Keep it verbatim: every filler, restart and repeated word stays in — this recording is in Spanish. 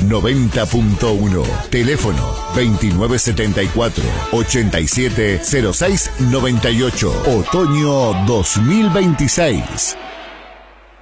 noventa punto uno. Teléfono veintinueve setenta y cuatro, ochenta y siete, cero seis noventa y ocho. Otoño dos mil veintiséis.